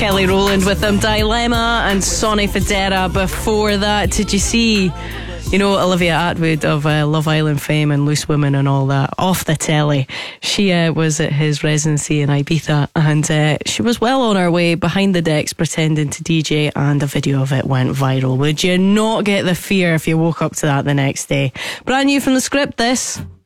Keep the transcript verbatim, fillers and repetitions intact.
Kelly Rowland with them, Dilemma, and Sonny Fodera before that. Did you see, you know, Olivia Attwood of uh, Love Island fame and Loose Women and all that, off the telly? She uh, was at his residency in Ibiza, and uh, she was well on her way behind the decks pretending to D J, and a video of it went viral. Would you not get the fear if you woke up to that the next day? Brand new from The Script, this.